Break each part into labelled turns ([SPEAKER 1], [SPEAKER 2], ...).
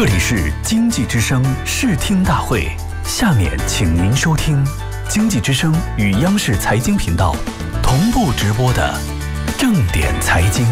[SPEAKER 1] 这里是经济之声视听大会，下面请您收听经济之声与央视财经频道同步直播的正点财经。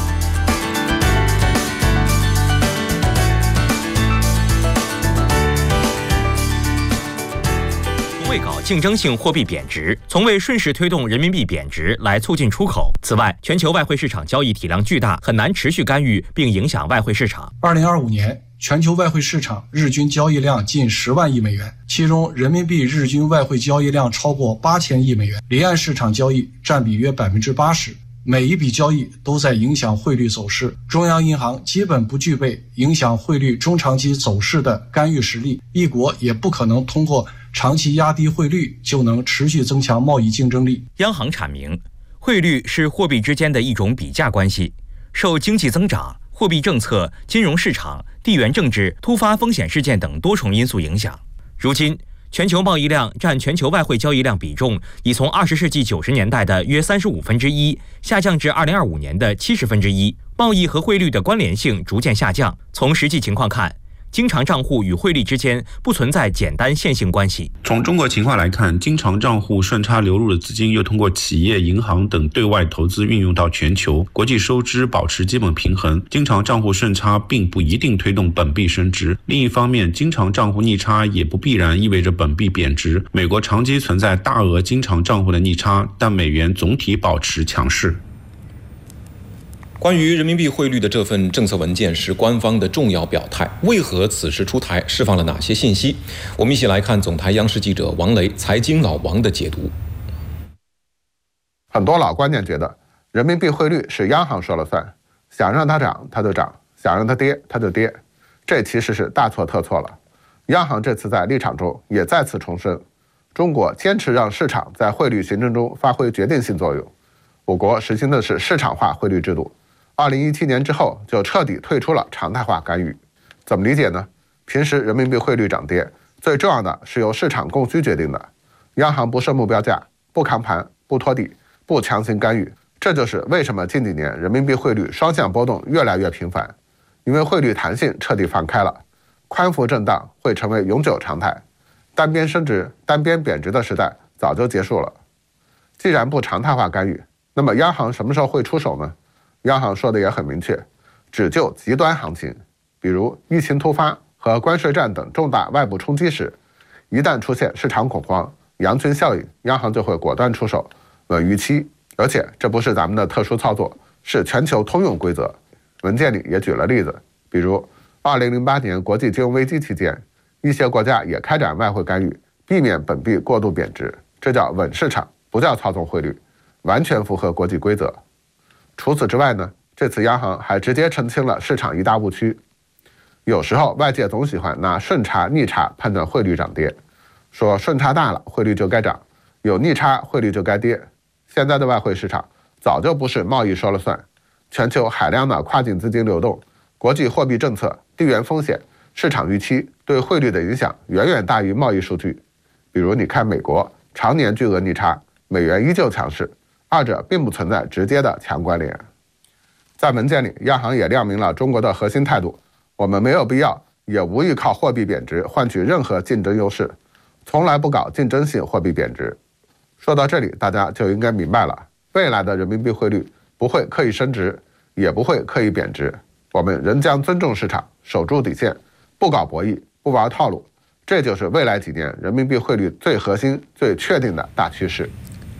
[SPEAKER 2] 为搞竞争性货币贬值，从未顺势推动人民币贬值来促进出口。此外，全球外汇市场交易体量巨大，很难持续干预并影响外汇市场。
[SPEAKER 3] 2025年，全球外汇市场日均交易量近10万亿美元，其中人民币日均外汇交易量超过8000亿美元，离岸市场交易占比约80%。每一笔交易都在影响汇率走势，中央银行基本不具备影响汇率中长期走势的干预实力，一国也不可能通过长期压低汇率就能持续增强贸易竞争力。
[SPEAKER 2] 央行阐明，汇率是货币之间的一种比价关系，受经济增长、货币政策、金融市场、地缘政治、突发风险事件等多重因素影响。如今，全球贸易量占全球外汇交易量比重已从20世纪90年代的约1/35下降至2025年的1/70，贸易和汇率的关联性逐渐下降。从实际情况看，经常账户与汇率之间不存在简单线性关系。
[SPEAKER 4] 从中国情况来看，经常账户顺差流入的资金又通过企业、银行等对外投资运用到全球，国际收支保持基本平衡。经常账户顺差并不一定推动本币升值。另一方面，经常账户逆差也不必然意味着本币贬值。美国长期存在大额经常账户的逆差，但美元总体保持强势。
[SPEAKER 5] 关于人民币汇率的这份政策文件是官方的重要表态，为何此时出台，释放了哪些信息？我们一起来看总台央视记者王雷、财经老王的解读。
[SPEAKER 6] 很多老观念觉得人民币汇率是央行说了算，想让它涨它就涨，想让它跌它就跌，这其实是大错特错了。央行这次在立场中也再次重申，中国坚持让市场在汇率形成中发挥决定性作用。我国实行的是市场化汇率制度，2017年之后就彻底退出了常态化干预。怎么理解呢？平时人民币汇率涨跌，最重要的是由市场供需决定的，央行不设目标价，不扛盘，不托底，不强行干预。这就是为什么近几年人民币汇率双向波动越来越频繁，因为汇率弹性彻底放开了，宽幅震荡会成为永久常态，单边升值、单边贬值的时代早就结束了。既然不常态化干预，那么央行什么时候会出手呢？央行说的也很明确，只就极端行情，比如疫情突发和关税战等重大外部冲击时，一旦出现市场恐慌、羊群效应，央行就会果断出手，稳预期。而且这不是咱们的特殊操作，是全球通用规则。文件里也举了例子，比如2008年国际金融危机期间，一些国家也开展外汇干预，避免本币过度贬值，这叫稳市场，不叫操纵汇率，完全符合国际规则。除此之外呢，这次央行还直接澄清了市场一大误区。有时候外界总喜欢拿顺差、逆差判断汇率涨跌，说顺差大了汇率就该涨，有逆差汇率就该跌。现在的外汇市场早就不是贸易说了算，全球海量的跨境资金流动、国际货币政策、地缘风险、市场预期对汇率的影响远远大于贸易数据。比如你看美国常年巨额逆差，美元依旧强势，二者并不存在直接的强关联。在文件里，央行也亮明了中国的核心态度，我们没有必要也无意靠货币贬值换取任何竞争优势，从来不搞竞争性货币贬值。说到这里，大家就应该明白了，未来的人民币汇率不会刻意升值，也不会刻意贬值，我们仍将尊重市场，守住底线，不搞博弈，不玩套路，这就是未来几年人民币汇率最核心、最确定的大趋势。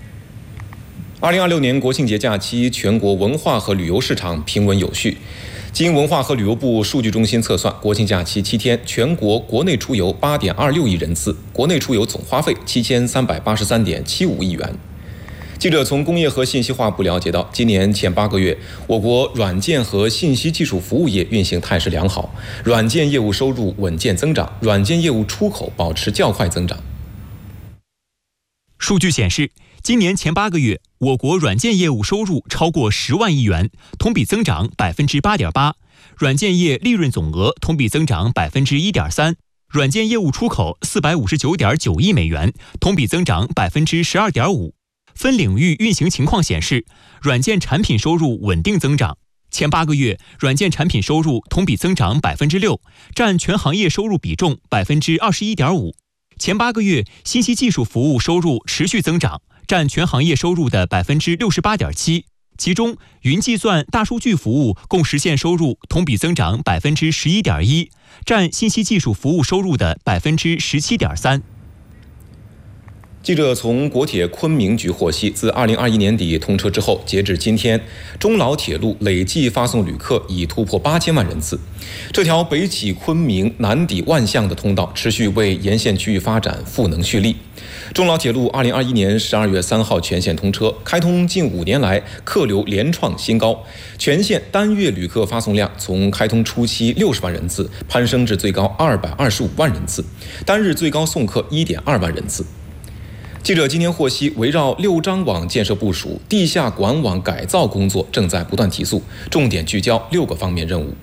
[SPEAKER 5] 2026年国庆节假期，全国文化和旅游市场平稳有序。经文化和旅游部数据中心测算，国庆假期7天，全国国内出游8.26亿人次，国内出游总花费7383.75亿元。记者从工业和信息化部了解到，今年前8个月，我国软件和信息技术服务业运行态势良好，软件业务收入稳健增长，软件业务出口保持较快增长。
[SPEAKER 7] 数据显示，今年前8个月，我国软件业务收入超过10万亿元，同比增长8.8%，软件业利润总额同比增长1.3%，软件业务出口459.9亿美元，同比增长12.5%。分领域运行情况显示，软件产品收入稳定增长， 前8个月，软件产品收入同比增长6%，占全行业收入比重21.5%。前8个月，信息技术服务收入持续增长，占全行业收入的68.7%。其中，云计算、大数据服务共实现收入同比增长11.1%，占信息技术服务收入的17.3%。
[SPEAKER 5] 记者从国铁昆明局获悉，自2021年底通车之后，截至今天，中老铁路累计发送旅客已突破8000万人次。这条北起昆明、南抵万象的通道，持续为沿线区域发展赋能蓄力。中老铁路2021年12月3号全线通车，开通近5年来客流连创新高，全线单月旅客发送量从开通初期60万人次攀升至最高225万人次，单日最高送客1.2万人次。记者今天获悉，围绕6张网建设部署，地下管网改造工作正在不断提速，重点聚焦6个方面任务。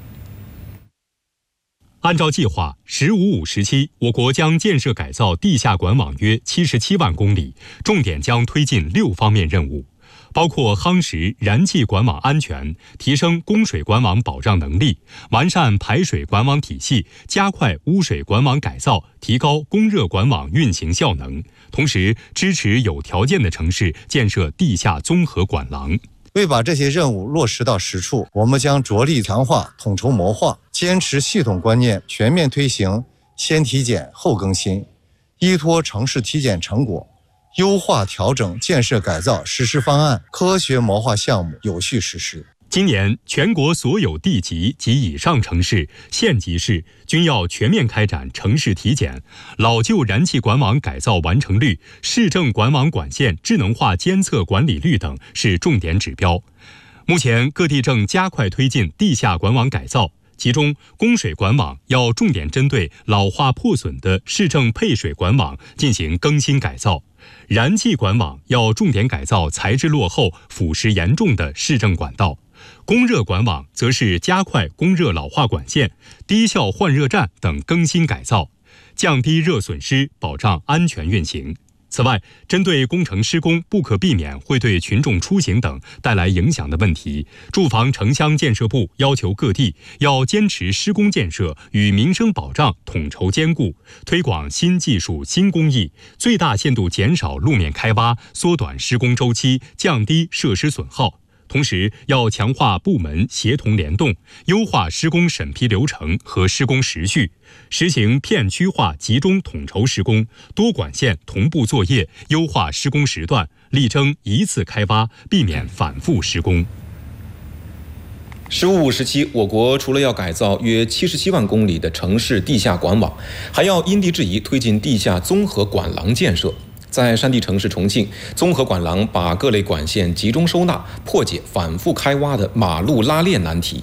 [SPEAKER 8] 按照计划，“15-5”时期，我国将建设改造地下管网约77万公里，重点将推进6方面任务，包括夯实燃气管网安全，提升供水管网保障能力，完善排水管网体系，加快污水管网改造，提高供热管网运行效能。同时，支持有条件的城市建设地下综合管廊。
[SPEAKER 9] 为把这些任务落实到实处，我们将着力强化统筹谋划，坚持系统观念，全面推行先体检后更新，依托城市体检成果，优化调整建设改造实施方案，科学谋划项目有序实施。
[SPEAKER 8] 今年，全国所有地级及以上城市、县级市均要全面开展城市体检，老旧燃气管网改造完成率、市政管网管线智能化监测管理率等是重点指标。目前，各地正加快推进地下管网改造，其中供水管网要重点针对老化破损的市政配水管网进行更新改造，燃气管网要重点改造材质落后、腐蚀严重的市政管道。供热管网则是加快供热老化管线、低效换热站等更新改造，降低热损失，保障安全运行。此外，针对工程施工不可避免会对群众出行等带来影响的问题，住房城乡建设部要求各地要坚持施工建设与民生保障统筹兼顾，推广新技术新工艺，最大限度减少路面开挖，缩短施工周期，降低设施损耗。同时，要强化部门协同联动，优化施工审批流程和施工时序，实行片区化集中统筹施工，多管线同步作业，优化施工时段，力争一次开挖，避免反复施工。
[SPEAKER 5] “15-5”时期，我国除了要改造约77万公里的城市地下管网，还要因地制宜推进地下综合管廊建设。在山地城市重庆，综合管廊把各类管线集中收纳，破解反复开挖的马路拉链难题。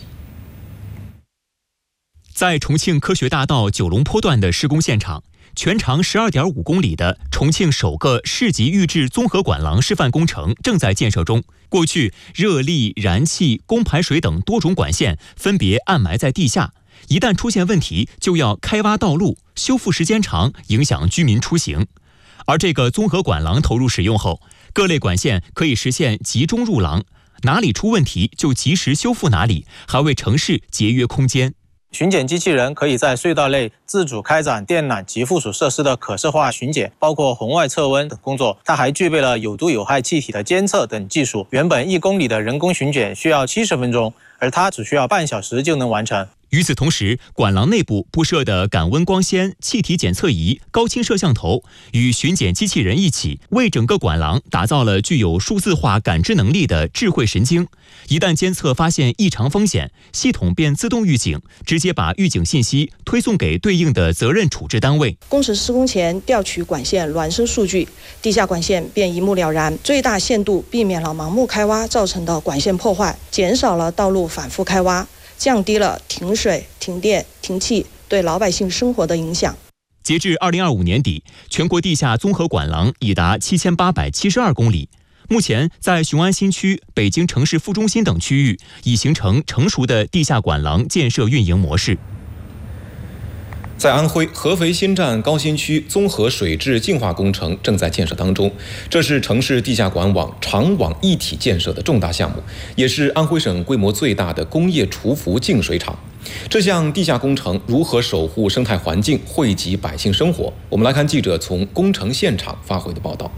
[SPEAKER 7] 在重庆科学大道九龙坡段的施工现场，全长12.5公里的重庆首个市级预制综合管廊示范工程正在建设中。过去，热力、燃气、供排水等多种管线分别暗埋在地下，一旦出现问题，就要开挖道路，修复时间长，影响居民出行。而这个综合管廊投入使用后，各类管线可以实现集中入廊，哪里出问题就及时修复哪里，还为城市节约空间。
[SPEAKER 10] 巡检机器人可以在隧道内自主开展电缆及附属设施的可视化巡检，包括红外测温等工作。它还具备了有毒有害气体的监测等技术。原本1公里的人工巡检需要70分钟，而它只需要半小时就能完成。
[SPEAKER 7] 与此同时，管廊内部布设的感温光纤、气体检测仪、高清摄像头与巡检机器人一起，为整个管廊打造了具有数字化感知能力的智慧神经。一旦监测发现异常风险，系统便自动预警，直接把预警信息推送给对应的责任处置单位。
[SPEAKER 11] 工程施工前调取管线孪生数据，地下管线便一目了然，最大限度避免了盲目开挖造成的管线破坏，减少了道路反复开挖，降低了停水、停电、停气对老百姓生活的影响。
[SPEAKER 7] 截至2025年底，全国地下综合管廊已达7872公里。目前，在雄安新区、北京城市副中心等区域，已形成成熟的地下管廊建设运营模式。
[SPEAKER 5] 在安徽合肥新站高新区综合水质净化工程正在建设当中，这是城市地下管网长网一体建设的重大项目，也是安徽省规模最大的工业厨服净水厂。这项地下工程如何守护生态环境、惠及百姓生活？我们来看记者从工程现场发回的报道。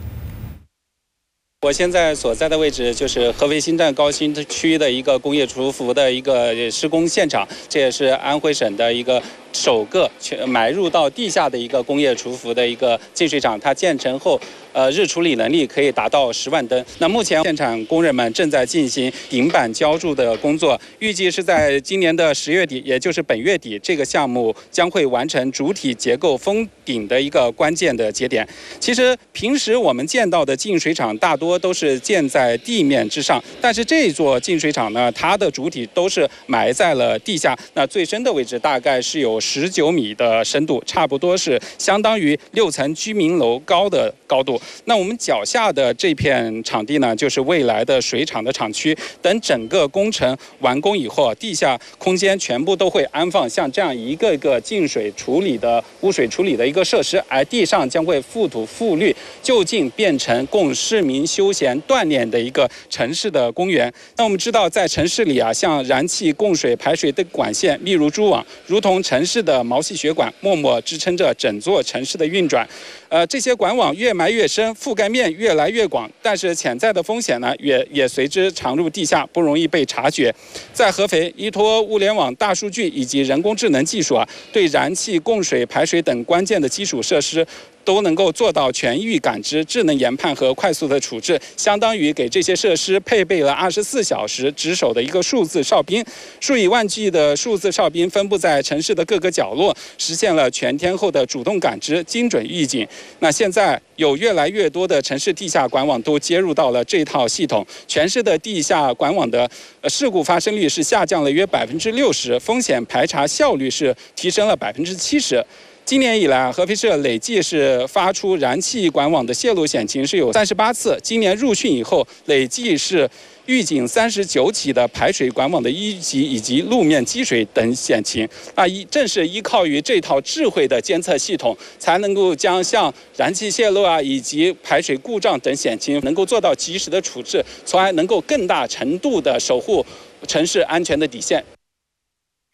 [SPEAKER 12] 我现在所在的位置就是合肥新站高新区的一个工业厨服的一个施工现场，这也是安徽省的一个首个埋入到地下的一个工业厨服的一个净水厂。它建成后，日处理能力可以达到10万吨。那目前现场工人们正在进行顶板浇筑的工作，预计是在今年的10月底，也就是本月底，这个项目将会完成主体结构封顶的一个关键的节点。其实平时我们见到的净水厂大多都是建在地面之上，但是这座净水厂呢，它的主体都是埋在了地下。那最深的位置大概是有19米的深度，差不多是相当于6层居民楼高的高度。那我们脚下的这片场地呢，就是未来的水厂的厂区。等整个工程完工以后，地下空间全部都会安放像这样一个个净水处理的污水处理的一个设施，而地上将会覆土覆绿，就近变成供市民休闲锻炼的一个城市的公园。那我们知道，在城市里啊，像燃气、供水、排水的管线密如蛛网，如同城市的毛细血管，默默支撑着整座城市的运转。这些管网越埋越深，覆盖面越来越广，但是潜在的风险呢，也随之藏入地下，不容易被察觉。在合肥，依托物联网、大数据以及人工智能技术啊，对燃气、供水、排水等关键的基础设施都能够做到全域感知、智能研判和快速的处置，相当于给这些设施配备了24小时值守的一个数字哨兵。数以万计的数字哨兵分布在城市的各个角落，实现了全天候的主动感知、精准预警。那现在有越来越多的城市地下管网都接入到了这套系统，全市的地下管网的事故发生率是下降了约60%，风险排查效率是提升了70%。今年以来，合肥市累计是发出燃气管网的泄漏险情是有38次。今年入汛以后，累计是预警39起的排水管网的1级以及路面积水等险情。正是依靠于这套智慧的监测系统，才能够将像燃气泄漏啊以及排水故障等险情能够做到及时的处置，从而能够更大程度的守护城市安全的底线。